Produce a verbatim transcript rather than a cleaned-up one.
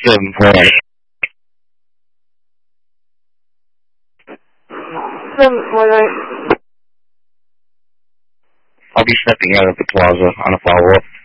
seven point. seven point eight. I'll be stepping out of the plaza on a follow-up.